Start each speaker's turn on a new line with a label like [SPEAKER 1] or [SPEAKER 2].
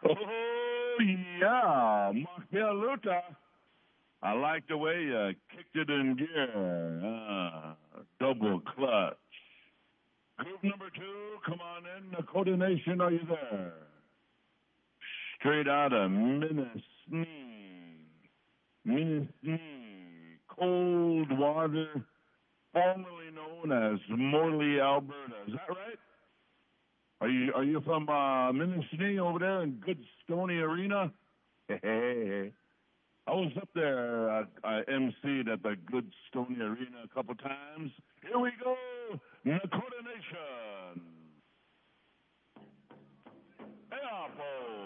[SPEAKER 1] Oh, yeah, Migueluta. I like the way you kicked it in gear. Double clutch. Group number two, come on in. Nakota Nation, are you there? Straight out of Minnesota. Minnesota. Cold water, formerly known as Morley, Alberta. Is that right? Are you from Minnesota over there in Good Stony Arena? Hey. I was up there. I emceed at the Good Stony Arena a couple times. Here we go, Nakota Nation. Hey,